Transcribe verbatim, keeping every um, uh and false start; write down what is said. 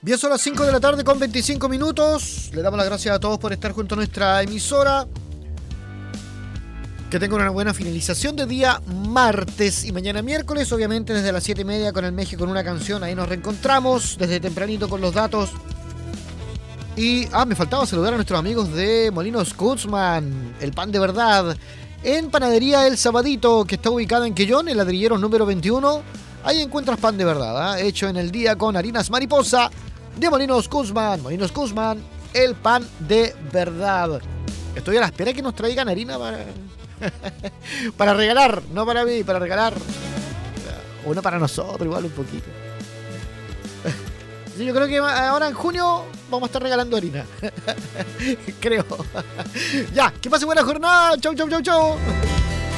Bien, son las cinco de la tarde con veinticinco minutos. Le damos las gracias a todos por estar junto a nuestra emisora. Que tengan una buena finalización de día martes y mañana miércoles. Obviamente desde las siete y media con el México con una canción. Ahí nos reencontramos desde tempranito con los datos. Y, ah, me faltaba saludar a nuestros amigos de Molinos Guzmán, el pan de verdad. En Panadería El Sabadito, que está ubicada en Quellón, el ladrillero número veintiuno. Ahí encuentras pan de verdad, ¿eh? Hecho en el día con harinas mariposa de Molinos Guzmán. Molinos Guzmán, el pan de verdad. Estoy a la espera que nos traigan harina para, para regalar, no para mí, para regalar. Uno para nosotros, igual un poquito. Sí, yo creo que ahora en junio vamos a estar regalando harina. Creo. Ya, que pase buena jornada. Chau, chau, chau, chau.